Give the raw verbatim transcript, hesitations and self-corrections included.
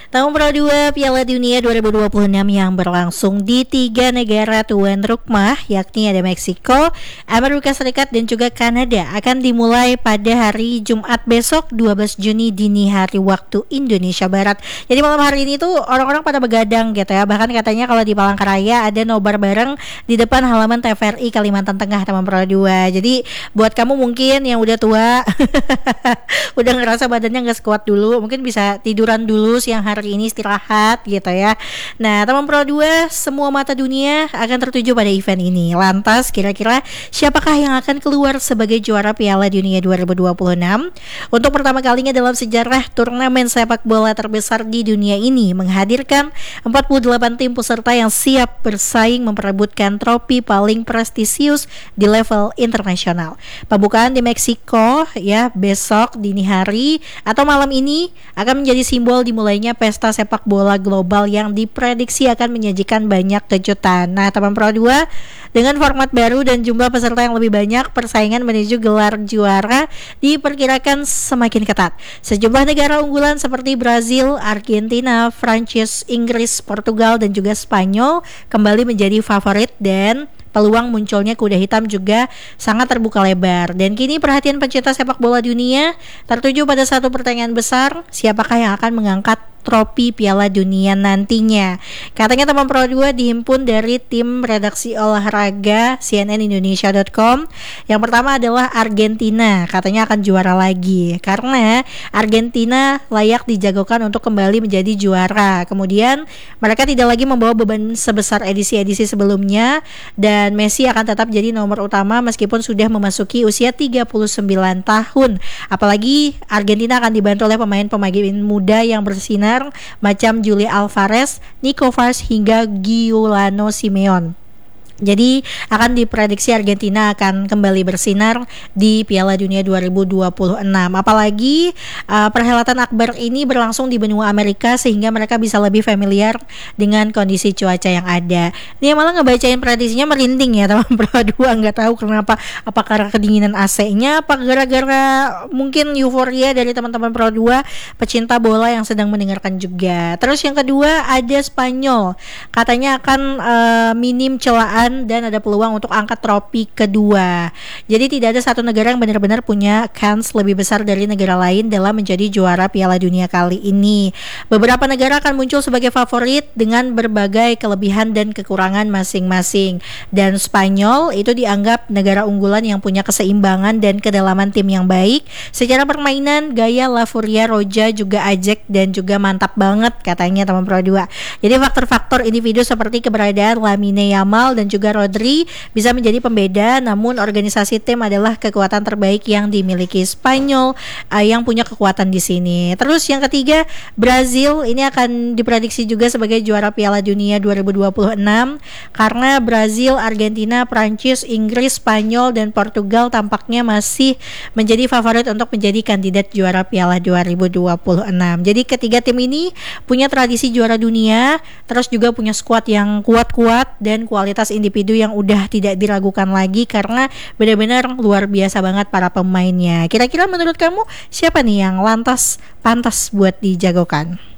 Tahun Pro dua Piala Dunia dua ribu dua puluh enam yang berlangsung di tiga negara tuan rumah, yakni ada Meksiko, Amerika Serikat dan juga Kanada, akan dimulai pada hari Jumat besok dua belas Juni dini hari waktu Indonesia Barat. Jadi malam hari ini tuh orang-orang pada begadang gitu ya. Bahkan katanya kalau di Palangkaraya ada nobar bareng di depan halaman T V R I Kalimantan Tengah Taman Pro dua. Jadi buat kamu mungkin yang udah tua udah ngerasa badannya gak sekuat dulu, mungkin bisa tiduran dulu siang hari hari ini, istirahat gitu ya. Nah, Taman Pro dua, semua mata dunia akan tertuju pada event ini. Lantas kira-kira siapakah yang akan keluar sebagai juara Piala Dunia dua ribu dua puluh enam? Untuk pertama kalinya dalam sejarah turnamen sepak bola terbesar di dunia ini menghadirkan empat puluh delapan tim peserta yang siap bersaing memperebutkan trofi paling prestisius di level internasional. Pembukaan di Meksiko ya besok dini hari atau malam ini akan menjadi simbol dimulainya pesta sepak bola global yang diprediksi akan menyajikan banyak kejutan. Nah, Taman Pro dua dengan format baru dan jumlah peserta yang lebih banyak, persaingan menuju gelar juara diperkirakan semakin ketat. Sejumlah negara unggulan seperti Brazil, Argentina, Prancis, Inggris, Portugal dan juga Spanyol kembali menjadi favorit dan peluang munculnya kuda hitam juga sangat terbuka lebar. Dan kini perhatian pencinta sepak bola dunia tertuju pada satu pertanyaan besar, siapakah yang akan mengangkat trofi Piala Dunia nantinya. Katanya Taman Pro dua dihimpun dari tim redaksi olahraga C N N Indonesia dot com. Yang pertama adalah Argentina, katanya akan juara lagi karena Argentina layak dijagokan untuk kembali menjadi juara. Kemudian mereka tidak lagi membawa beban sebesar edisi-edisi sebelumnya dan Messi akan tetap jadi nomor utama meskipun sudah memasuki usia tiga puluh sembilan tahun. Apalagi Argentina akan dibantu oleh pemain-pemain muda yang bersinar macam Julian Alvarez, Nico Vaz hingga Giuliano Simeone. Jadi akan diprediksi Argentina akan kembali bersinar di Piala Dunia dua ribu dua puluh enam. Apalagi uh, perhelatan akbar ini berlangsung di benua Amerika sehingga mereka bisa lebih familiar dengan kondisi cuaca yang ada. Dia malah ngebacain prediksinya merinding ya Taman Pro dua, nggak tahu kenapa, apa karena kedinginan A C-nya, apa gara-gara mungkin euforia dari teman-teman Pro dua pecinta bola yang sedang mendengarkan juga. Terus yang kedua ada Spanyol, katanya akan uh, minim celaan dan ada peluang untuk angkat trofi kedua. Jadi tidak ada satu negara yang benar-benar punya kans lebih besar dari negara lain dalam menjadi juara Piala Dunia kali ini. Beberapa negara akan muncul sebagai favorit dengan berbagai kelebihan dan kekurangan masing-masing. Dan Spanyol itu dianggap negara unggulan yang punya keseimbangan dan kedalaman tim yang baik. Secara permainan, gaya La Furia Roja juga ajak dan juga mantap banget katanya Taman Pro dua. Jadi faktor-faktor individu seperti keberadaan Lamine Yamal dan juga juga Rodri bisa menjadi pembeda, namun organisasi tim adalah kekuatan terbaik yang dimiliki Spanyol uh, yang punya kekuatan di sini. Terus yang ketiga, Brazil ini akan diprediksi juga sebagai juara Piala Dunia dua ribu dua puluh enam karena Brazil, Argentina, Prancis, Inggris, Spanyol dan Portugal tampaknya masih menjadi favorit untuk menjadi kandidat juara Piala dua ribu dua puluh enam. Jadi ketiga tim ini punya tradisi juara dunia, terus juga punya skuad yang kuat-kuat dan kualitas individu individu yang udah tidak diragukan lagi karena benar-benar luar biasa banget para pemainnya. Kira-kira menurut kamu siapa nih yang lantas pantas buat dijagokan?